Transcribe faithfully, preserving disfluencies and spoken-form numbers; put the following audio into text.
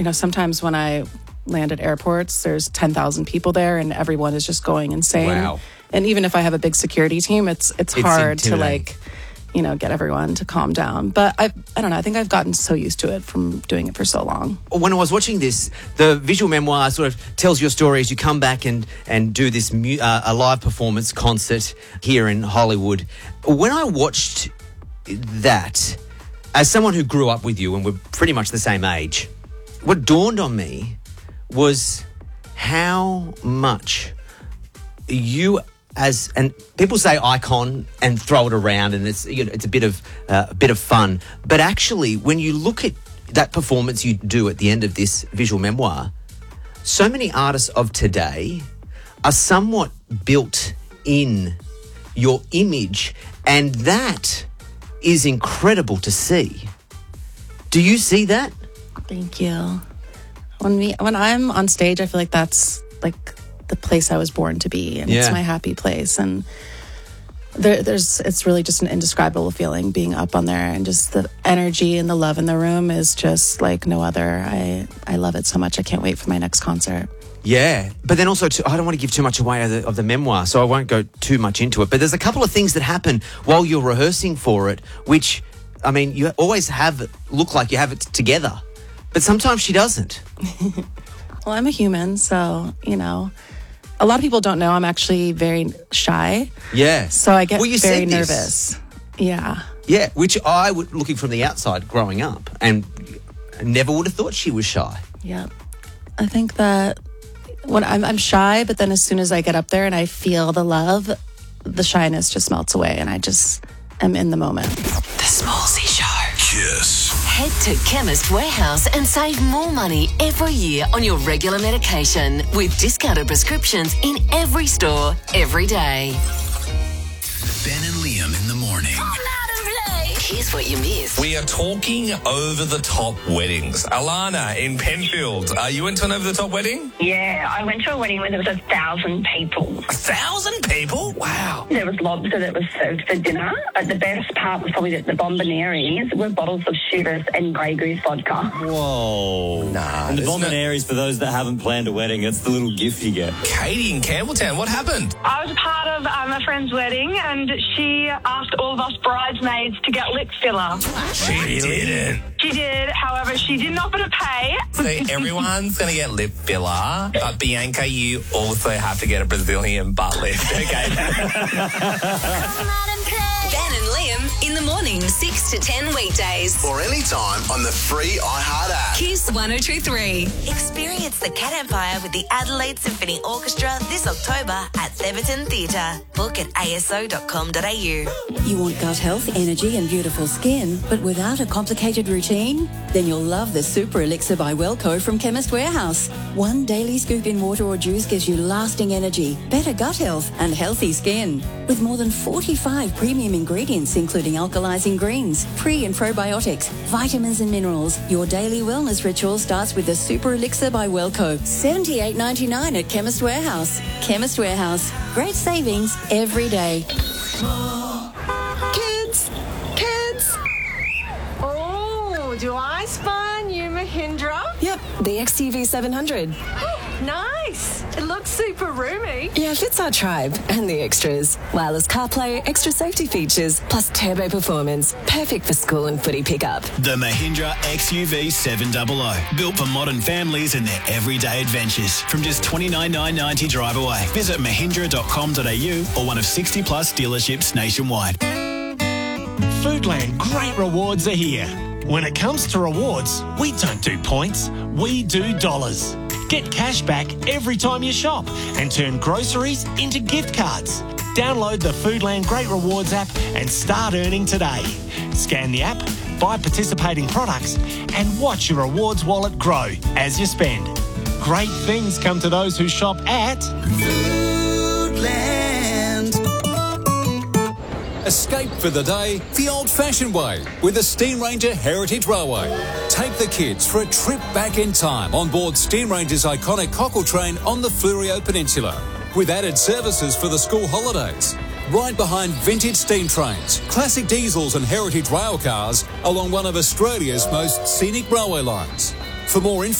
you know, sometimes when I land at airports, there's ten thousand people there and everyone is just going insane. Wow. And even if I have a big security team, it's it's, It's hard to intimidating. like, you know, get everyone to calm down. But I I don't know, I think I've gotten so used to it from doing it for so long. When I was watching this, the visual memoir sort of tells your story as you come back and, and do this mu- uh, a live performance concert here in Hollywood. When I watched that, as someone who grew up with you and we're pretty much the same age, what dawned on me was how much you as, and people say icon and throw it around and it's, you know, it's a bit of uh, a bit of fun, but actually when you look at that performance you do at the end of this visual memoir, so many artists of today are somewhat built in your image, and that is incredible to see. Do you see that? Thank you. When we when I'm on stage, I feel like that's like the place I was born to be, and Yeah. it's my happy place. And there, there's it's really just an indescribable feeling being up on there, and just the energy and the love in the room is just like no other. I I love it so much. I can't wait for my next concert. Yeah, but then also, too, I don't want to give too much away of the, of the memoir, so I won't go too much into it. But there's a couple of things that happen while you're rehearsing for it, which, I mean, you always have it look like you have it together, but sometimes she doesn't. Well, I'm a human, so you know, a lot of people don't know I'm actually very shy. Yeah. So I get Well, you very said this. nervous. Yeah. Yeah, which I would, looking from the outside growing up, and never would have thought she was shy. Yeah. I think that when I'm, I'm shy, but then as soon as I get up there and I feel the love, the shyness just melts away and I just am in the moment. The Smallsy Show. Kiss. Head to Chemist Warehouse and save more money every year on your regular medication with discounted prescriptions in every store, every day. Ben and Liam in the morning. Here's what you missed. We are talking over-the-top weddings. Alana in Penfield, are you into an over-the-top wedding? Yeah, I went to a wedding where there was a thousand people. A thousand people? Wow. There was lobster that was served for dinner. But the best part was probably that the bombonieres were bottles of Chivas and Grey Goose vodka. Whoa. Nah. And the isn't it- bomboniere, for those that haven't planned a wedding, it's the little gift you get. Katie in Campbelltown, what happened? I was part of um, a friend's wedding, and she asked all of us bridesmaids to get lip filler. She didn't. She did, however, she didn't offer to pay. So everyone's going to get lip filler, but Bianca, you also have to get a Brazilian butt lift, okay? Ben and Liam in the morning, six to ten weekdays. Or anytime on the free iHeart app. Kiss one oh two three. Experience the Cat Empire with the Adelaide Symphony Orchestra this October at Theberton Theatre. Book at a s o dot com dot a u. You want gut health, energy and beautiful skin, but without a complicated routine? Then you'll love the Super Elixir by Wellco from Chemist Warehouse. One daily scoop in water or juice gives you lasting energy, better gut health and healthy skin. With more than forty-five premium ingredients including alkalizing greens, pre and probiotics, vitamins and minerals, your daily wellness ritual starts with the Super Elixir by Wellco. seventy-eight ninety-nine at Chemist Warehouse. Chemist Warehouse. Great savings every day. Kids! Kids! Oh, do I spy a new Mahindra? Yep, the X T V seven hundred. Nice! It looks super roomy. Yeah, fits our tribe and the extras. Wireless CarPlay, extra safety features, plus turbo performance. Perfect for school and footy pickup. The Mahindra X U V seven hundred. Built for modern families and their everyday adventures. From just twenty-nine thousand nine hundred ninety drive away. Visit mahindra dot com dot a u or one of sixty plus dealerships nationwide. Foodland Great Rewards are here. When it comes to rewards, we don't do points, we do dollars. Get cash back every time you shop and turn groceries into gift cards. Download the Foodland Great Rewards app and start earning today. Scan the app, buy participating products and watch your rewards wallet grow as you spend. Great things come to those who shop at Foodland. Escape for the day the old-fashioned way with the Steam Ranger Heritage Railway. Take the kids for a trip back in time on board Steam Ranger's iconic cockle train on the Fleurieu Peninsula, with added services for the school holidays. Right behind vintage steam trains, classic diesels and heritage rail cars along one of Australia's most scenic railway lines. For more info